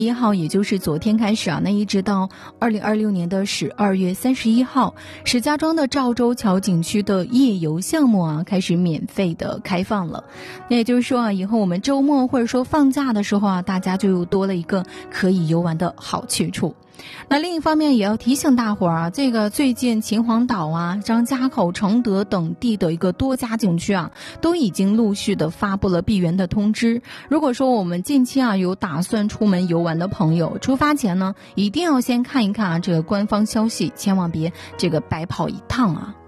1号，也就是昨天开始啊，那一直到2026年的12月31号，石家庄的赵州桥景区的夜游项目啊，开始免费的开放了。那也就是说啊，以后我们周末或者说放假的时候啊，大家就又多了一个可以游玩的好去处。那另一方面也要提醒大伙儿啊，这个最近秦皇岛啊、张家口、承德等地的一个多家景区啊，都已经陆续的发布了闭园的通知。如果说我们近期啊有打算出门游玩的朋友，出发前呢，一定要先看一看啊这个官方消息，千万别这个白跑一趟啊。